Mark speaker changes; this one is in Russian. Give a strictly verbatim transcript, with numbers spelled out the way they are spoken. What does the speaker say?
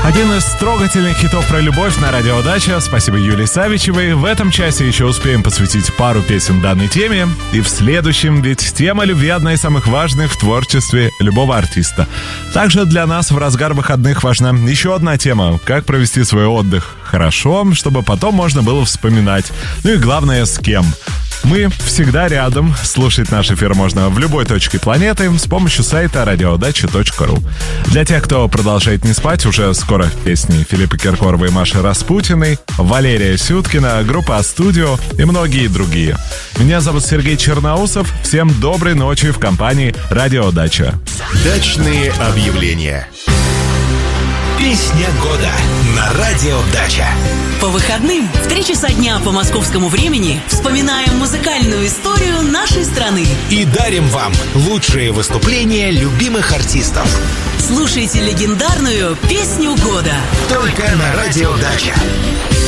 Speaker 1: Один из трогательных хитов про любовь на радио Дача. Спасибо Юлии Савичевой. В этом часе еще успеем посвятить пару песен данной теме. И в следующем, ведь тема любви одна из самых важных в творчестве любого артиста. Также для нас в разгар выходных важна еще одна тема. Как провести свой отдых хорошо, чтобы потом можно было вспоминать. Ну и главное, с кем. Мы всегда рядом. Слушать наш эфир можно в любой точке планеты с помощью сайта радиодача точка ру. Для тех, кто продолжает не спать, уже скоро песни Филиппа Киркорова и Маши Распутиной, Валерия Сюткина, группа «А-студио» и многие другие. Меня зовут Сергей Черноусов. Всем доброй ночи в компании «Радио Дача».
Speaker 2: Дачные объявления. Песня года на радио Дача.
Speaker 3: По выходным в три часа дня по московскому времени вспоминаем музыкальную историю нашей страны.
Speaker 2: И дарим вам лучшие выступления любимых артистов.
Speaker 3: Слушайте легендарную «Песню года».
Speaker 2: Только на радио Дача.